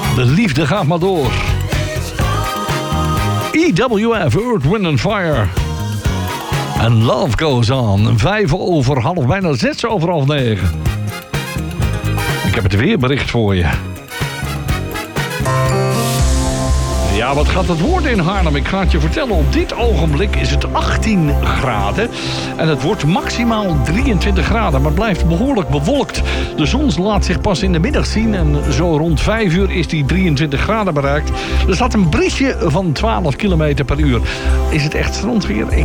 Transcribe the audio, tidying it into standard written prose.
De liefde gaat maar door. EWF, Earth, Wind & Fire. And Love Goes On. 5:05, bijna 6:06. Ik heb het weerbericht voor je. Ja, wat gaat het worden in Haarlem? Ik ga het je vertellen. Op dit ogenblik is het 18 graden. En het wordt maximaal 23 graden. Maar het blijft behoorlijk bewolkt. De zon laat zich pas in de middag zien. En zo rond 5 uur is die 23 graden bereikt. Er staat een briesje van 12 km per uur. Is het echt strandweer?